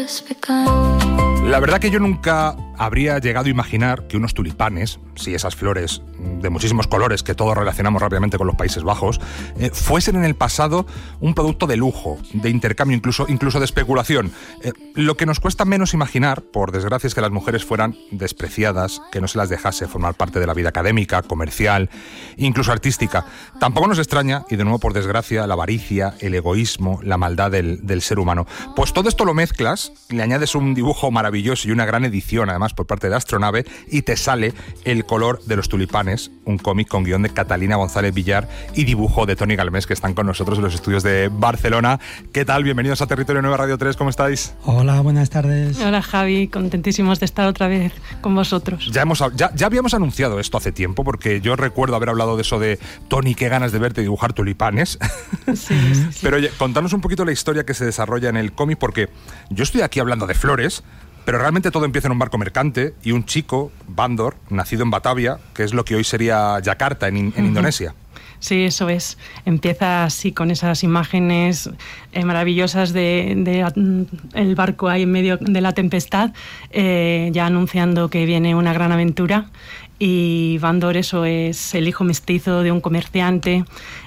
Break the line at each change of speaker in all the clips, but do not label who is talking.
La verdad que yo nunca habría llegado a imaginar que unos tulipanes, sí, esas flores de muchísimos colores que todos relacionamos rápidamente con los Países Bajos, fuesen en el pasado un producto de lujo, de intercambio, incluso de especulación. Lo que nos cuesta menos imaginar, por desgracia, es que las mujeres fueran despreciadas, que no se las dejase formar parte de la vida académica, comercial, incluso artística. Tampoco nos extraña, y de nuevo por desgracia, la avaricia, el egoísmo, la maldad del ser humano. Pues todo esto lo mezclas, le añades un dibujo maravilloso y una gran edición, además, por parte de Astronave, y te sale El color de los tulipanes, un cómic con guión de Catalina González Villar y dibujo de Toni Galmés, que están con nosotros en los estudios de Barcelona. ¿Qué tal? Bienvenidos a Territorio Nueva Radio 3, ¿cómo estáis?
Hola, buenas tardes.
Hola, Javi, contentísimos de estar otra vez con vosotros.
Ya habíamos anunciado esto hace tiempo, porque yo recuerdo haber hablado de eso de Toni, qué ganas de verte dibujar tulipanes.
Sí.
Pero oye, contanos un poquito la historia que se desarrolla en el cómic, porque yo estoy aquí hablando de flores, pero realmente todo empieza en un barco mercante y un chico, Bandor, nacido en Batavia, que es lo que hoy sería Yakarta en Indonesia.
Sí, eso es. Empieza así con esas imágenes maravillosas de el barco ahí en medio de la tempestad, ya anunciando que viene una gran aventura. Y Bandor, eso es el hijo mestizo de un comerciante,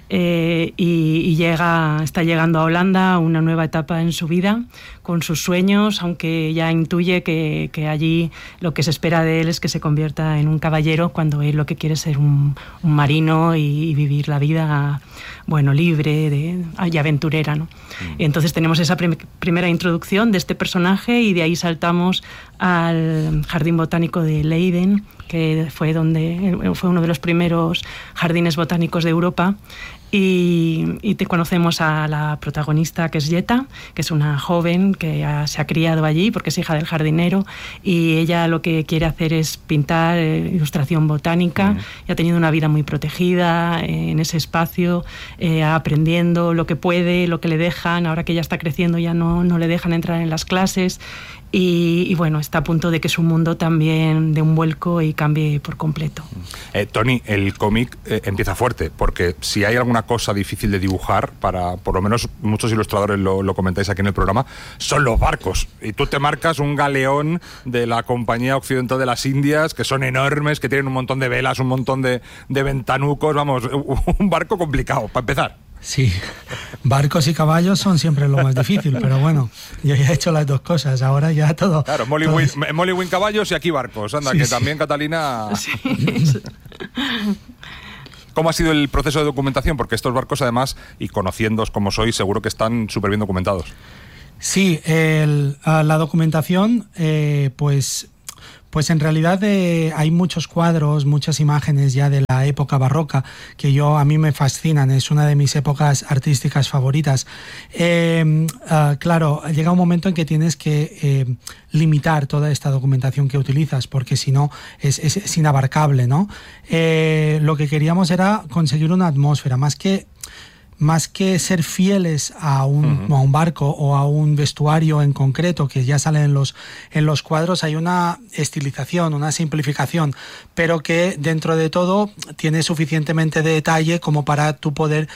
y está llegando a Holanda a una nueva etapa en su vida con sus sueños, aunque ya intuye que allí lo que se espera de él es que se convierta en un caballero, cuando él lo que quiere es ser un marino y vivir la vida, bueno, libre y aventurera, ¿no? Y entonces tenemos esa primera introducción de este personaje, y de ahí saltamos al Jardín Botánico de Leiden, que fue uno de los primeros jardines botánicos de Europa. Y te conocemos a la protagonista, que es Jetta, que es una joven que se ha criado allí porque es hija del jardinero, y ella lo que quiere hacer es pintar, ilustración botánica, y ha tenido una vida muy protegida en ese espacio, aprendiendo lo que puede, lo que le dejan. Ahora que ella está creciendo ya no le dejan entrar en las clases, y bueno, está a punto de que su mundo también dé un vuelco y cambie por completo.
Toni, el cómic empieza fuerte, porque si hay alguna cosa difícil de dibujar, por lo menos muchos ilustradores lo comentáis aquí en el programa, son los barcos. Y tú te marcas un galeón de la Compañía Occidental de las Indias, que son enormes, que tienen un montón de velas, un montón de ventanucos, vamos, un barco complicado, para empezar.
Sí, barcos y caballos son siempre lo más difícil, pero bueno, yo ya he hecho las dos cosas, ahora ya todo...
Claro, Mollywin caballos y aquí barcos, anda, sí, que sí. También Catalina... Sí. ¿Cómo ha sido el proceso de documentación? Porque estos barcos, además, y conociéndoos como sois, seguro que están súper bien documentados. Sí,
la documentación, pues en realidad hay muchos cuadros, muchas imágenes ya de la época barroca que a mí me fascinan, es una de mis épocas artísticas favoritas. Claro, llega un momento en que tienes que limitar toda esta documentación que utilizas, porque si no es inabarcable, ¿no? Lo que queríamos era conseguir una atmósfera, más que ser fieles a un barco o a un vestuario en concreto que ya sale en los cuadros. Hay una estilización, una simplificación, pero que dentro de todo tiene suficientemente de detalle como para tú poder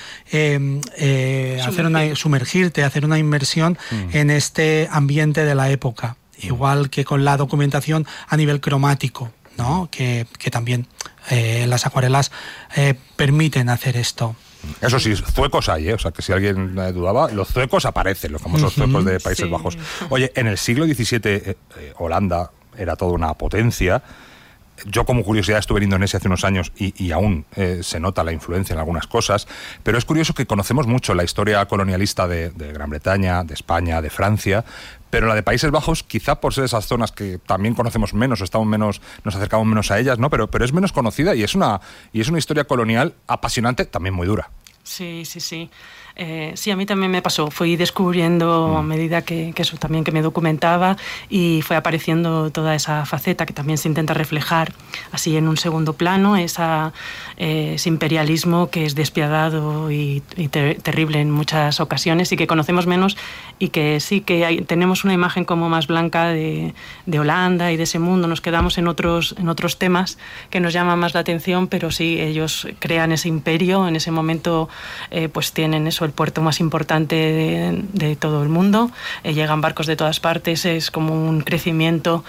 sumergirte, hacer una inmersión en este ambiente de la época, igual que con la documentación a nivel cromático, ¿no? Que también las acuarelas permiten hacer esto.
Eso sí, zuecos hay, o sea, que si alguien dudaba, los zuecos aparecen, los famosos zuecos de Países Bajos. Oye, en el siglo XVII, Holanda era toda una potencia. Yo, como curiosidad, estuve en Indonesia hace unos años y aún se nota la influencia en algunas cosas, pero es curioso que conocemos mucho la historia colonialista de Gran Bretaña, de España, de Francia, pero la de Países Bajos, quizá por ser esas zonas que también conocemos menos, nos acercamos menos a ellas, ¿no? Pero es menos conocida y es una historia colonial apasionante, también muy dura.
Sí. Sí, a mí también me pasó. Fui descubriendo a medida que eso también que me documentaba, y fue apareciendo toda esa faceta que también se intenta reflejar así en un segundo plano, ese imperialismo que es despiadado y terrible en muchas ocasiones, y que conocemos menos, y que sí que tenemos una imagen como más blanca de Holanda y de ese mundo. Nos quedamos en otros temas que nos llaman más la atención, pero sí, ellos crean ese imperio. En ese momento pues tienen eso, eso, el puerto más importante de todo el mundo. Llegan barcos de todas partes, es como un crecimiento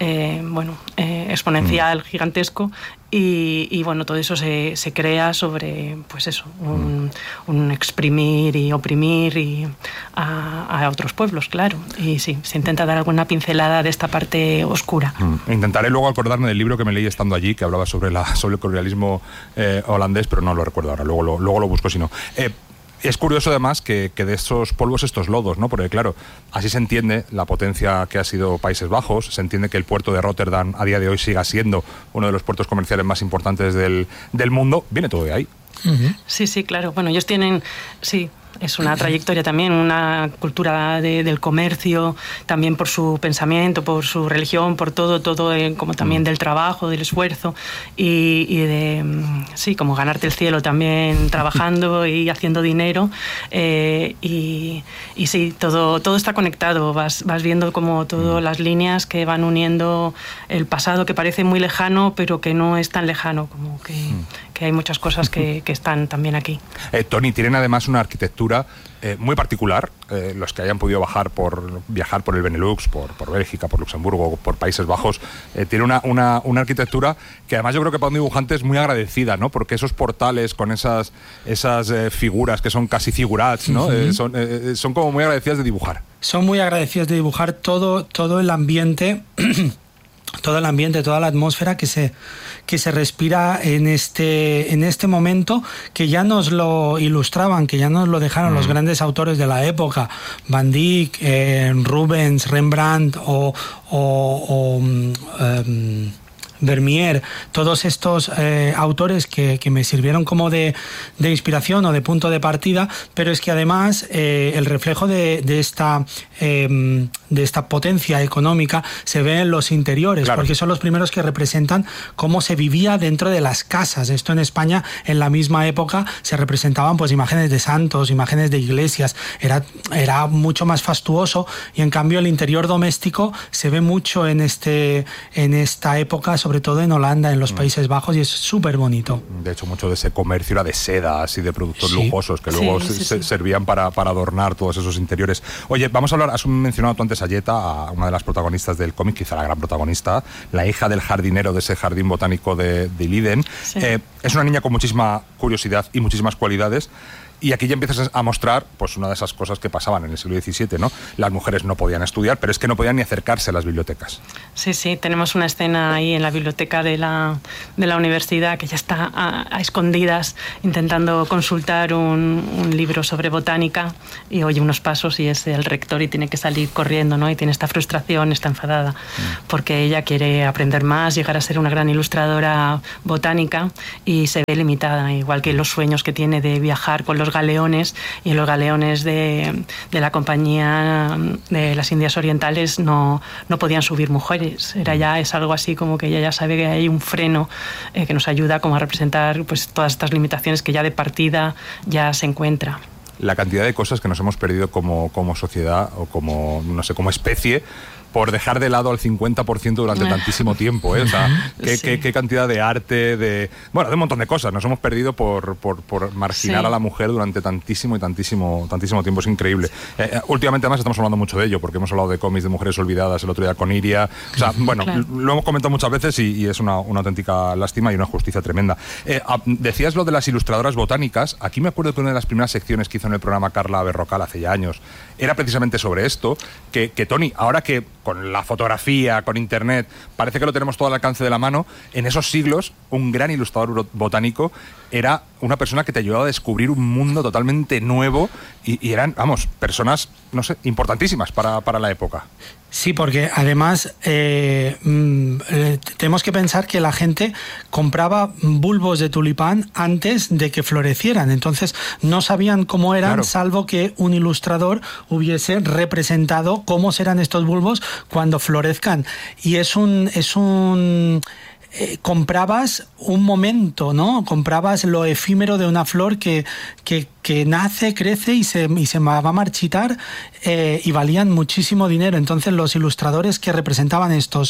exponencial, gigantesco. Y bueno, todo eso se crea sobre, pues eso, un exprimir y oprimir a otros pueblos, claro. Y sí, se intenta dar alguna pincelada de esta parte oscura.
Intentaré luego acordarme del libro que me leí estando allí, que hablaba sobre el colonialismo holandés, pero no lo recuerdo ahora, luego lo busco si no. Es curioso además que de esos polvos estos lodos, ¿no? Porque claro, así se entiende la potencia que ha sido Países Bajos, se entiende que el puerto de Rotterdam a día de hoy siga siendo uno de los puertos comerciales más importantes del mundo. Viene todo de ahí.
Sí, claro. Bueno, ellos tienen, sí, es una trayectoria también, una cultura del comercio, también por su pensamiento, por su religión, por todo, como también del trabajo, del esfuerzo y de, sí, como ganarte el cielo también trabajando y haciendo dinero. Y sí, todo está conectado, vas viendo como todas las líneas que van uniendo el pasado, que parece muy lejano, pero que no es tan lejano, como que hay muchas cosas que están también aquí.
Tony, tienen además una arquitectura muy particular. Los que hayan podido viajar por el Benelux, por Bélgica, por Luxemburgo, por Países Bajos, tiene una arquitectura que además yo creo que para un dibujante es muy agradecida, ¿no? Porque esos portales con esas figuras que son casi figurats, ¿no? Son como muy agradecidas de dibujar.
Son muy agradecidas de dibujar todo el ambiente. Todo el ambiente, toda la atmósfera que se respira en este momento, que ya nos lo ilustraban, que ya nos lo dejaron los grandes autores de la época, Van Dyck, Rubens, Rembrandt o Vermeer, todos estos autores que me sirvieron como de inspiración o de punto de partida, pero es que además el reflejo de esta potencia económica se ve en los interiores, claro, porque son los primeros que representan cómo se vivía dentro de las casas. Esto en España en la misma época se representaban pues imágenes de santos, imágenes de iglesias, era mucho más fastuoso, y en cambio el interior doméstico se ve mucho en esta época, sobre todo en Holanda, en los Países Bajos, y es súper bonito.
De hecho, mucho de ese comercio era de sedas y de productos lujosos que luego servían para adornar todos esos interiores. Oye, vamos a hablar, has mencionado tú antes a Jetta, a una de las protagonistas del cómic, quizá la gran protagonista, la hija del jardinero de ese jardín botánico de Leiden. Sí. Es una niña con muchísima curiosidad y muchísimas cualidades. Y aquí ya empiezas a mostrar pues una de esas cosas que pasaban en el siglo XVII, ¿no? Las mujeres no podían estudiar, pero es que no podían ni acercarse a las bibliotecas. Sí,
tenemos una escena ahí en la biblioteca de la universidad que ya está a escondidas intentando consultar un libro sobre botánica, y oye unos pasos y es el rector y tiene que salir corriendo, ¿no? Y tiene esta frustración, está enfadada, porque ella quiere aprender más, llegar a ser una gran ilustradora botánica, y se ve limitada, igual que los sueños que tiene de viajar con los galeones, y en los galeones de la compañía de las Indias Orientales no podían subir mujeres. Es algo así como que ella ya sabe que hay un freno que nos ayuda como a representar pues todas estas limitaciones que ya de partida ya se encuentra.
La cantidad de cosas que nos hemos perdido como sociedad o como especie por dejar de lado al 50% durante tantísimo tiempo, ¿eh? O sea, qué cantidad de arte, de un montón de cosas. Nos hemos perdido por marginar a la mujer durante tantísimo tiempo. Es increíble. Últimamente además estamos hablando mucho de ello, porque hemos hablado de cómics de mujeres olvidadas el otro día con Iria. O sea, lo hemos comentado muchas veces y es una auténtica lástima y una justicia tremenda. Decías lo de las ilustradoras botánicas. Aquí me acuerdo que una de las primeras secciones que hizo en el programa Carla Berrocal hace ya años era precisamente sobre esto, que Tony, ahora que con la fotografía, con internet, parece que lo tenemos todo al alcance de la mano, en esos siglos un gran ilustrador botánico era una persona que te ayudaba a descubrir un mundo totalmente nuevo y eran, personas, no sé, importantísimas para la época.
Sí, porque además tenemos que pensar que la gente compraba bulbos de tulipán antes de que florecieran, entonces no sabían cómo eran, claro, salvo que un ilustrador hubiese representado cómo serán estos bulbos cuando florezcan. Y es un comprabas un momento, ¿no? Comprabas lo efímero de una flor que nace, crece y se va a marchitar, y valían muchísimo dinero. Entonces los ilustradores que representaban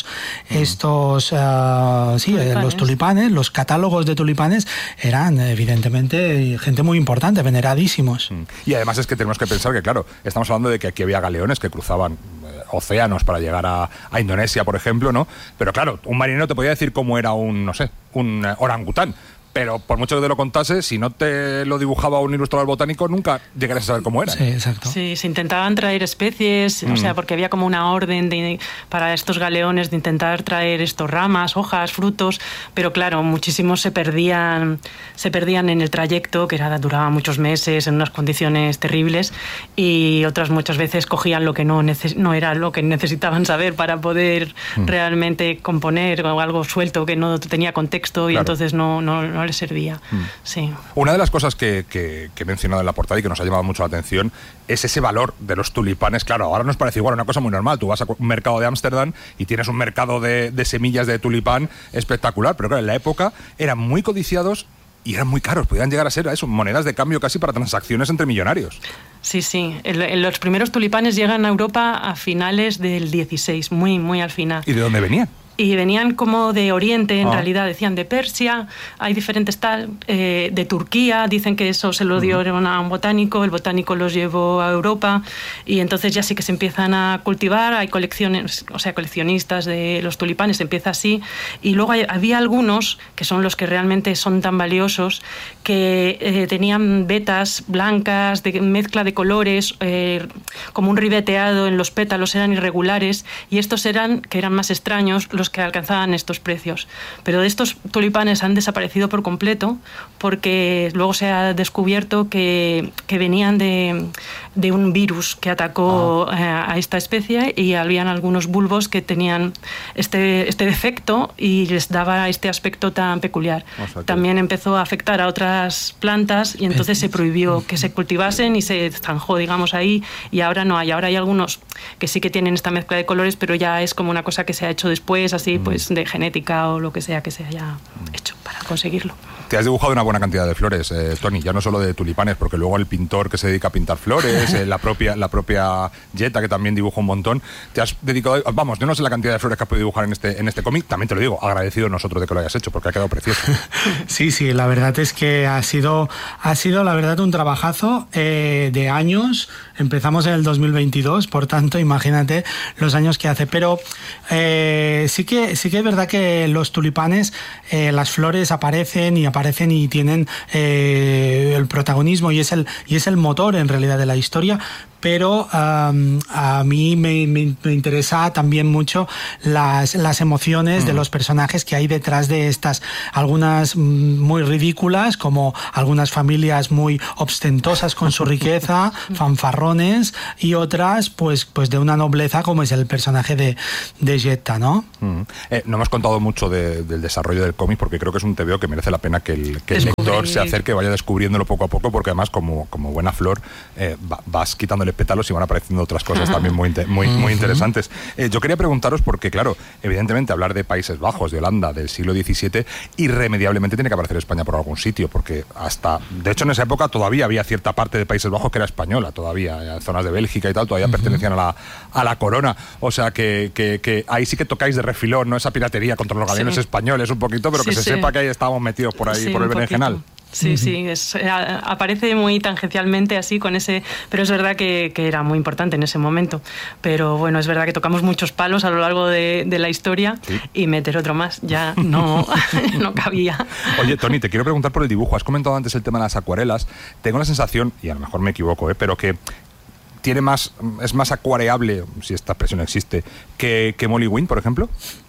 los tulipanes, los catálogos de tulipanes, eran evidentemente gente muy importante, veneradísimos.
Y además es que tenemos que pensar que, claro, estamos hablando de que aquí había galeones que cruzaban océanos para llegar a Indonesia, por ejemplo, ¿no? Pero claro, un marinero te podía decir cómo era un orangután. Pero por mucho que te lo contase, si no te lo dibujaba un ilustrador botánico, nunca llegarías a saber cómo era.
Sí, exacto.
Sí, se intentaban traer especies, o sea, porque había como una orden para estos galeones de intentar traer ramas, hojas, frutos, pero claro, muchísimos se perdían en el trayecto, que duraba muchos meses en unas condiciones terribles, y otras muchas veces cogían lo que no era lo que necesitaban saber para poder realmente componer, o algo suelto que no tenía contexto, y entonces no les servía. Sí.
Una de las cosas que he mencionado en la portada y que nos ha llamado mucho la atención es ese valor de los tulipanes. Claro, ahora nos parece igual una cosa muy normal. Tú vas a un mercado de Ámsterdam y tienes un mercado de semillas de tulipán espectacular, pero claro, en la época eran muy codiciados y eran muy caros. Podían llegar a ser monedas de cambio casi para transacciones entre millonarios.
Sí. Los primeros tulipanes llegan a Europa a finales del 16, muy, muy al final.
¿Y de dónde venían?
Y venían como de Oriente, en realidad decían de Persia, hay diferentes de Turquía, dicen que eso se lo dio a un botánico, el botánico los llevó a Europa, y entonces ya sí que se empiezan a cultivar, hay coleccionistas de los tulipanes, empieza así, y luego había algunos, que son los que realmente son tan valiosos, que tenían vetas blancas, de mezcla de colores, como un ribeteado en los pétalos, eran irregulares, y estos eran más extraños, los que alcanzaban estos precios. Pero de estos tulipanes han desaparecido por completo, porque luego se ha descubierto que venían de un virus que atacó a esta especie, y habían algunos bulbos que tenían este defecto y les daba este aspecto tan peculiar. También empezó a afectar a otras plantas, y entonces se prohibió que se cultivasen y se zanjó, digamos, ahí, y ahora no hay. Ahora hay algunos que sí que tienen esta mezcla de colores, pero ya es como una cosa que se ha hecho después, así pues de genética o lo que sea que se haya hecho para conseguirlo.
Te has dibujado una buena cantidad de flores, Toni, ya no solo de tulipanes, porque luego el pintor que se dedica a pintar flores, la propia Jetta, que también dibuja un montón, te has dedicado, vamos, yo no sé la cantidad de flores que has podido dibujar en este cómic, también te lo digo, agradecido nosotros de que lo hayas hecho, porque ha quedado precioso.
Sí, la verdad es que ha sido la verdad un trabajazo de años. Empezamos en el 2022, por tanto, imagínate los años que hace. Pero sí que es verdad que los tulipanes, las flores aparecen y tienen el protagonismo, y es el motor en realidad de la historia. Pero a mí me interesa también mucho las emociones de los personajes que hay detrás de estas, algunas muy ridículas, como algunas familias muy ostentosas con su riqueza, fanfarrones, y otras pues de una nobleza, como es el personaje de Jetta, ¿no?
No hemos contado mucho del desarrollo del cómic, porque creo que es un TVO que merece la pena que el lector se acerque, vaya descubriéndolo poco a poco, porque además como buena flor vas quitándole pétalos y van apareciendo otras cosas también muy interesantes. Yo quería preguntaros, porque claro, evidentemente hablar de Países Bajos, de Holanda, del siglo XVII, irremediablemente tiene que aparecer España por algún sitio, porque de hecho en esa época todavía había cierta parte de Países Bajos que era española, todavía zonas de Bélgica y tal, todavía pertenecían a la corona, o sea que ahí sí que tocáis de refilón, ¿no? Esa piratería contra los galeones españoles un poquito, pero que se sepa que ahí estábamos metidos por ahí, por el berenjenal.
Sí, aparece muy tangencialmente así con ese, pero es verdad que era muy importante en ese momento. Pero bueno, es verdad que tocamos muchos palos a lo largo de la historia, y meter otro más ya no cabía.
Oye, Toni, te quiero preguntar por el dibujo. Has comentado antes el tema de las acuarelas. Tengo la sensación, y a lo mejor me equivoco, pero que es más acuareable, si esta expresión existe, que Molly Wind, por ejemplo.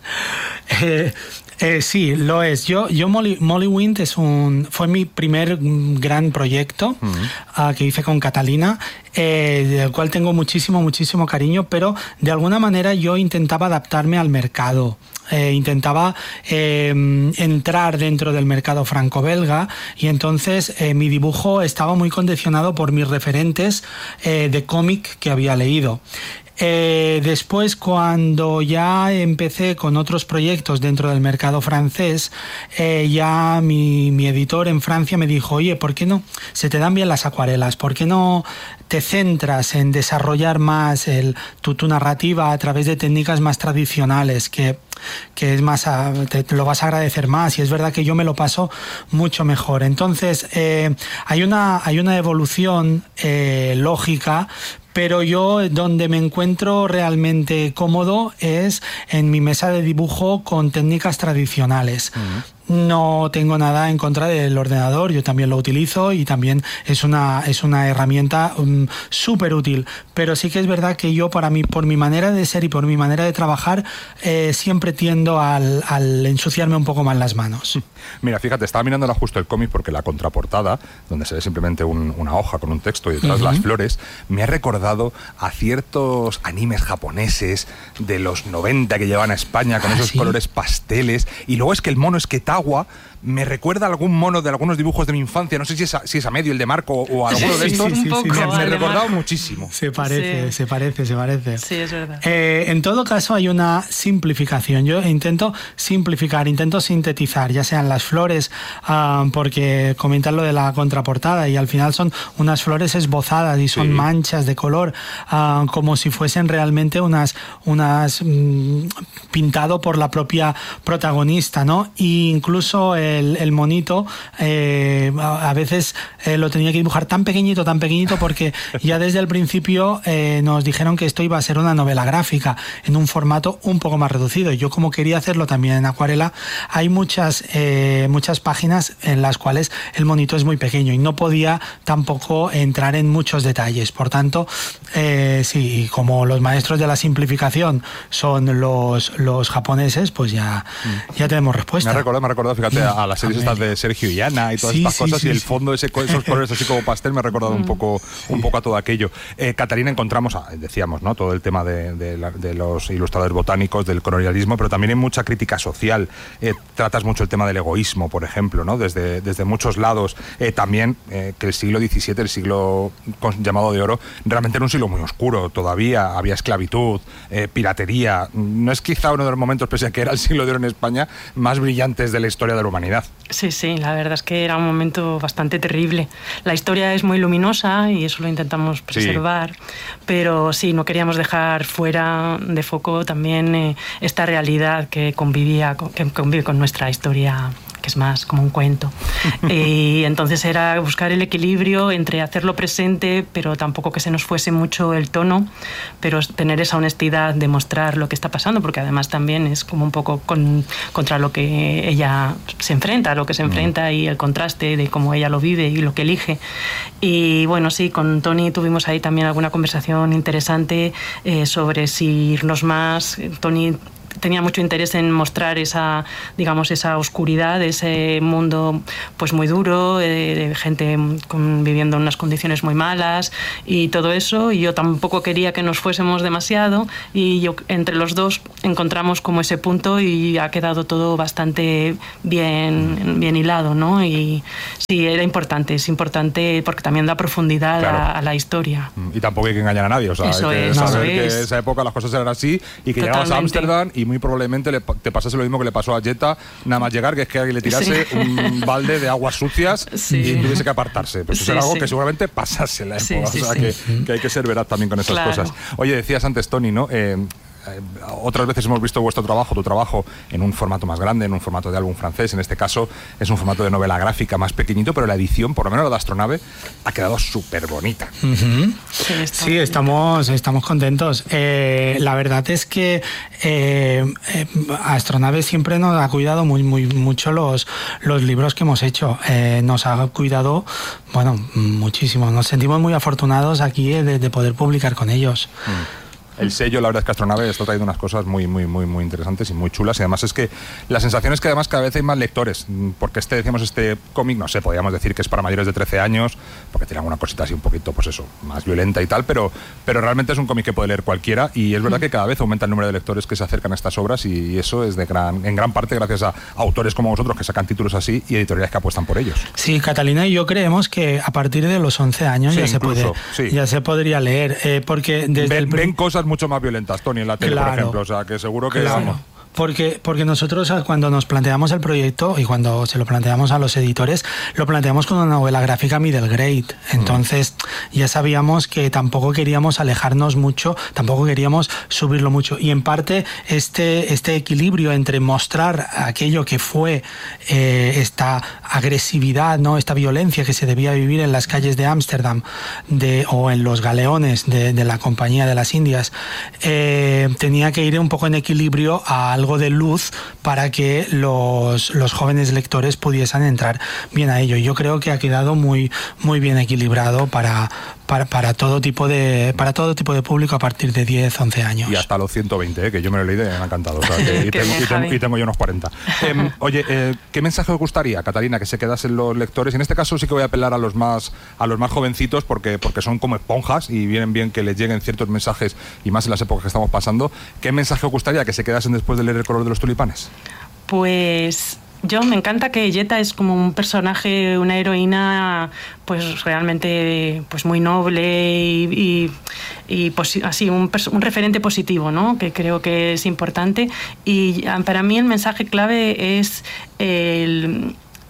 Sí, lo es. Yo Molly Wind fue mi primer gran proyecto que hice con Catalina. del cual tengo muchísimo cariño, pero de alguna manera yo intentaba adaptarme al mercado. Intentaba entrar dentro del mercado franco-belga, y entonces mi dibujo estaba muy condicionado por mis referentes de cómic que había leído. Después, cuando ya empecé con otros proyectos dentro del mercado francés, ya mi editor en Francia me dijo: oye, ¿por qué no se te dan bien las acuarelas? ¿Por qué no te centras en desarrollar más tu narrativa a través de técnicas más tradicionales, que es más, te lo vas a agradecer más? Y es verdad que yo me lo paso mucho mejor. Entonces, hay una evolución lógica, pero yo donde me encuentro realmente cómodo es en mi mesa de dibujo con técnicas tradicionales. No tengo nada en contra del ordenador, yo también lo utilizo y también es una herramienta súper útil, pero sí que es verdad que yo, por mi manera de ser y por mi manera de trabajar, siempre tiendo al ensuciarme un poco más las manos.
Mira, fíjate, estaba mirando justo el cómic porque la contraportada, donde se ve simplemente una hoja con un texto y detrás las flores, me ha recordado a ciertos animes japoneses de los 90 que llevaban a España con esos colores pasteles, y luego es que el mono Sketawa me recuerda a algún mono de algunos dibujos de mi infancia, no sé si es a medio el de Marco o alguno de estos.
Un poco,
me recordaba muchísimo.
Se parece.
Sí, es verdad.
En todo caso, hay una simplificación. Yo intento simplificar, intento sintetizar, ya sean las flores, porque comentan lo de la contraportada y al final son unas flores esbozadas y son manchas de color, como si fuesen realmente unas pintado por la propia protagonista, ¿no? Y incluso el monito a veces lo tenía que dibujar tan pequeñito porque ya desde el principio nos dijeron que esto iba a ser una novela gráfica en un formato un poco más reducido. Yo, como quería hacerlo también en acuarela, hay muchas páginas en las cuales el monito es muy pequeño y no podía tampoco entrar en muchos detalles. Por tanto, sí, como los maestros de la simplificación son los japoneses, pues ya tenemos respuesta.
Me ha recordado, fíjate, a las series estas de Sergio y Ana y todas estas cosas, y el fondo, esos colores así como pastel, me ha recordado un poco a todo aquello. Catarina, encontramos, decíamos, ¿no?, todo el tema de los ilustradores botánicos, del colonialismo, pero también hay mucha crítica social. Tratas mucho el tema del egoísmo, por ejemplo, ¿no?, desde muchos lados. También que el siglo XVII, el siglo llamado de oro, realmente era un siglo muy oscuro. Todavía había esclavitud, piratería. No es quizá uno de los momentos, pese a que era el siglo de oro en España, más brillantes de la historia de la humanidad.
Sí, la verdad es que era un momento bastante terrible. La historia es muy luminosa y eso lo intentamos preservar, pero sí, no queríamos dejar fuera de foco también esta realidad que convive con nuestra historia, que es más como un cuento. Y entonces era buscar el equilibrio entre hacerlo presente, pero tampoco que se nos fuese mucho el tono, pero tener esa honestidad de mostrar lo que está pasando, porque además también es como un poco contra lo que ella se enfrenta, y el contraste de cómo ella lo vive y lo que elige. Y bueno, sí, con Toni tuvimos ahí también alguna conversación interesante sobre si irnos más. Toni tenía mucho interés en mostrar esa oscuridad, ese mundo pues muy duro, de gente viviendo en unas condiciones muy malas y todo eso, y yo tampoco quería que nos fuésemos demasiado, y yo, entre los dos encontramos como ese punto y ha quedado todo bastante bien hilado, ¿no? Y sí, es importante porque también da profundidad a la historia.
Y tampoco hay que engañar a nadie, o sea, hay que saber que en esa época las cosas eran así y que llegabas a Ámsterdam y muy probablemente te pasase lo mismo que le pasó a Jetta nada más llegar, que es que alguien le tirase un balde de aguas sucias y tuviese que apartarse. Pues eso era algo que seguramente pasase en la época, que hay que ser veraz también con esas cosas. Oye, decías antes, Toni, ¿no? Otras veces hemos visto tu trabajo en un formato más grande, en un formato de álbum francés. En este caso es un formato de novela gráfica más pequeñito, pero la edición, por lo menos la de Astronave, ha quedado súper bonita.
Sí, estamos contentos. La verdad es que Astronave siempre nos ha cuidado mucho los libros que hemos hecho. Nos ha cuidado, muchísimo. Nos sentimos muy afortunados aquí de poder publicar con ellos.
el sello, la verdad es que Astronave está trayendo unas cosas muy interesantes y muy chulas, y además es que la sensación es que además cada vez hay más lectores, porque este cómic, no sé, podríamos decir que es para mayores de 13 años, porque tiene alguna cosita así un poquito, pues eso, más violenta y tal, pero realmente es un cómic que puede leer cualquiera, y es verdad que cada vez aumenta el número de lectores que se acercan a estas obras, y eso es en gran parte gracias a autores como vosotros que sacan títulos así y editoriales que apuestan por ellos.
Sí, Catalina y yo creemos que a partir de los 11 años
sí,
ya se podría leer, porque desde
ven cosas mucho más violentas, Tony, en la tele, por ejemplo, o sea, que seguro que vamos.
Porque nosotros cuando nos planteamos el proyecto y cuando se lo planteamos a los editores, lo planteamos con una novela gráfica middle grade. Entonces ya sabíamos que tampoco queríamos alejarnos mucho, tampoco queríamos subirlo mucho. Y en parte este equilibrio entre mostrar aquello que fue esta agresividad, ¿no?, esta violencia que se debía vivir en las calles de Ámsterdam o en los galeones de la Compañía de las Indias, tenía que ir un poco en equilibrio a algo de luz para que los jóvenes lectores pudiesen entrar bien a ello. Yo creo que ha quedado muy bien equilibrado para todo tipo de público a partir de 10, 11 años.
Y hasta los 120, que yo me lo he leído y me ha encantado. O sea, y tengo yo unos 40. Oye, ¿qué mensaje os gustaría, Catalina, que se quedasen los lectores? En este caso sí que voy a apelar a los más jovencitos porque son como esponjas y vienen bien que les lleguen ciertos mensajes, y más en las épocas que estamos pasando. ¿Qué mensaje os gustaría que se quedasen después de leer El color de los tulipanes?
Pues yo me encanta que Jetta es como un personaje, una heroína, pues realmente pues muy noble y así un referente positivo, ¿no?, que creo que es importante. Y para mí el mensaje clave es el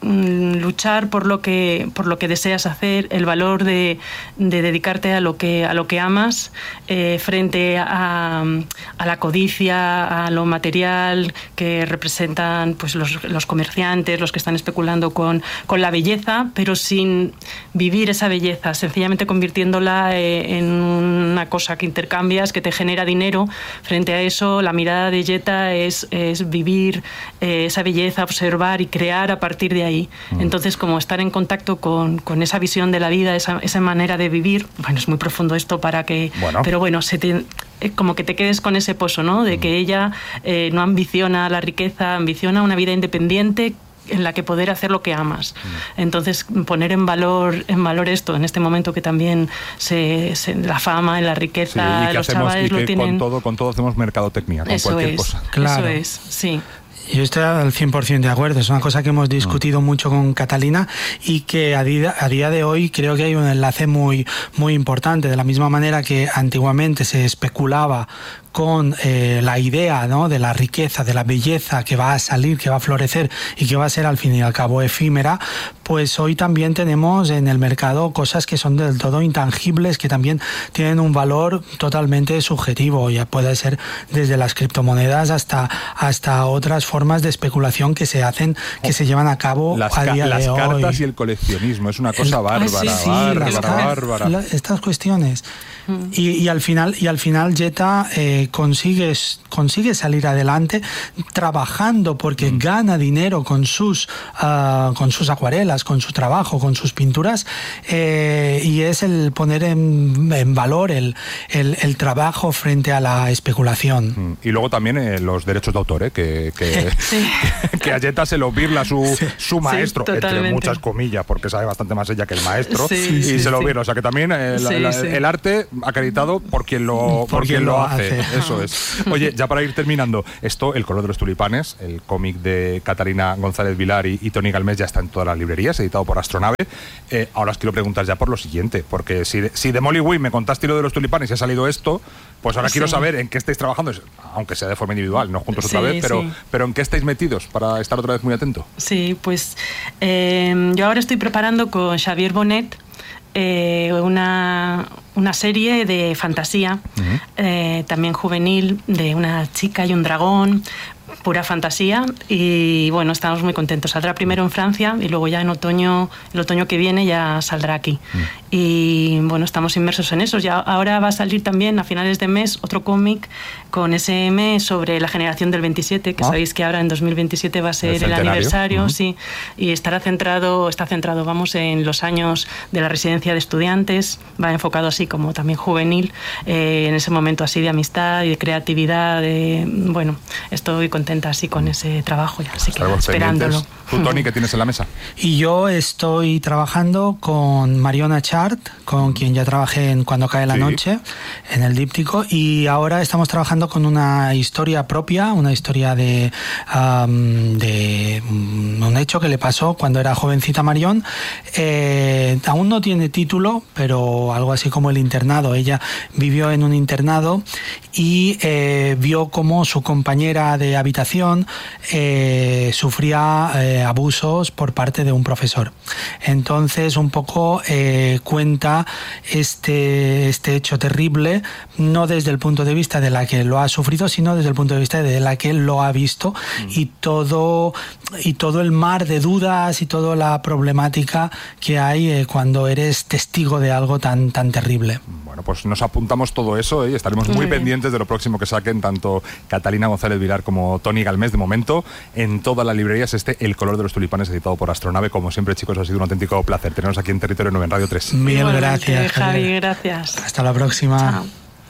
luchar por lo que deseas hacer, el valor de dedicarte a lo que amas, frente a la codicia, a lo material que representan pues los comerciantes, los que están especulando con la belleza, pero sin vivir esa belleza, sencillamente convirtiéndola en una cosa que intercambias, que te genera dinero. Frente a eso, la mirada de Jetta es vivir esa belleza, observar y crear a partir de ahí. Entonces, como estar en contacto con esa visión de la vida, esa manera de vivir, bueno, es muy profundo esto pero bueno, como que te quedes con ese pozo, ¿no?, de que ella no ambiciona la riqueza, ambiciona una vida independiente en la que poder hacer lo que amas. Entonces, poner en valor esto en este momento que también la fama, la riqueza, los chavales lo tienen.
Con todo hacemos mercadotecnia, con cualquier cosa.
Claro.
Eso es, sí.
Yo estoy al 100% de acuerdo. Es una cosa que hemos discutido mucho con Catalina y que a día de hoy creo que hay un enlace muy importante. De la misma manera que antiguamente se especulaba con la idea, ¿no?, de la riqueza, de la belleza que va a salir, que va a florecer y que va a ser al fin y al cabo efímera, pues hoy también tenemos en el mercado cosas que son del todo intangibles, que también tienen un valor totalmente subjetivo. Ya puede ser desde las criptomonedas hasta otras formas de especulación que se hacen, que se llevan a cabo a día de hoy.
Las cartas y el coleccionismo es una cosa bárbara.
Estas cuestiones. Y al final Jetta consigue salir adelante trabajando, porque gana dinero con sus acuarelas, con su trabajo, con sus pinturas, y es el poner en valor el trabajo frente a la especulación.
Y luego también los derechos de autor, que a Jetta se los birla su maestro, entre muchas comillas, porque sabe bastante más ella que el maestro, se lo birla. O sea que también el arte acreditado por quien lo hace. Eso es. Oye, ya para ir terminando, El color de los tulipanes, el cómic de Catalina González Vilar y Tony Galmés, ya está en todas las librerías, editado por Astronave. Ahora os quiero preguntar ya por lo siguiente, porque si de Molly Wynn me contaste lo de los tulipanes y ha salido esto, pues ahora quiero saber en qué estáis trabajando, aunque sea de forma individual, no juntos otra vez, pero en qué estáis metidos para estar otra vez muy atento.
Sí, pues yo ahora estoy preparando con Xavier Bonet una serie de fantasía, también juvenil, de una chica y un dragón, pura fantasía y bueno, estamos muy contentos. Saldrá primero en Francia y luego ya en otoño, el otoño que viene ya saldrá aquí. Y bueno, estamos inmersos en eso. Ya ahora va a salir también a finales de mes otro cómic con SM sobre la generación del 27, que sabéis que ahora en 2027 va a ser el aniversario, sí, y está centrado, vamos, en los años de la residencia de estudiantes, va enfocado así como también juvenil, en ese momento así de amistad y de creatividad, bueno, estoy contenta así con ese trabajo ya, así que esperándolo.
¿Tú, Toni, qué tienes en la mesa?
Y yo estoy trabajando con Mariona Chart, con quien ya trabajé en Cuando cae la noche, en el díptico, y ahora estamos trabajando con una historia propia, una historia de un hecho que le pasó cuando era jovencita Marion. Aún no tiene título, pero algo así como el internado. Ella vivió en un internado y vio cómo su compañera de habitación sufría abusos por parte de un profesor. Entonces un poco cuenta este hecho terrible, no desde el punto de vista de la que lo ha sufrido, sino desde el punto de vista de la que lo ha visto, y todo el mar de dudas y toda la problemática que hay cuando eres testigo de algo tan terrible.
Bueno, pues nos apuntamos todo eso y estaremos muy pendientes de lo próximo que saquen tanto Catalina González Vilar como Toni Galmés. De momento, en todas las librerías El color de los tulipanes, editado por Astronave. Como siempre, chicos, ha sido un auténtico placer tenernos aquí en Territorio 9 en Radio 3.
Mil gracias,
Javi, gracias.
Hasta la próxima.
Chao.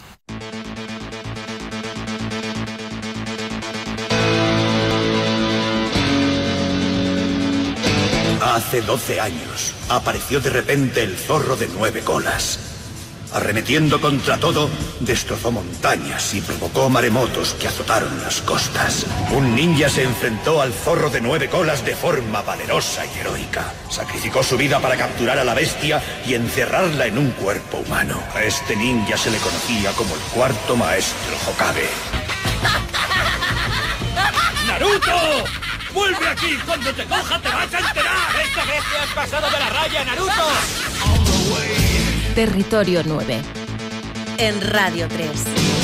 Hace 12 años apareció de repente el zorro de 9 colas. Arremetiendo contra todo, destrozó montañas y provocó maremotos que azotaron las costas. Un ninja se enfrentó al zorro de 9 colas de forma valerosa y heroica. Sacrificó su vida para capturar a la bestia y encerrarla en un cuerpo humano. A este ninja se le conocía como el cuarto maestro Hokage.
¡Naruto! ¡Vuelve aquí! ¡Cuando te coja te vas a enterar! ¡Esta vez te has pasado de la raya, Naruto!
Territorio 9 en Radio 3.